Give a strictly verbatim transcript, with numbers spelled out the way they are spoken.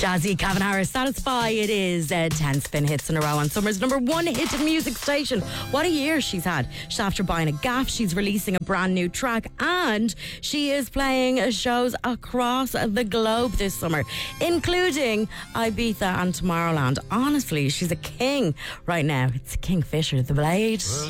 Jazzy Calvin Harris, Satisfy. It is uh, ten spin hits in a row on Summer's number one hit music station. What a year she's had. She's after buying a gaff, she's releasing a brand new track, and she is playing shows across the globe this summer, including Ibiza and Tomorrowland. Honestly, she's a king right now. It's Kingfisher, The Blade. Well,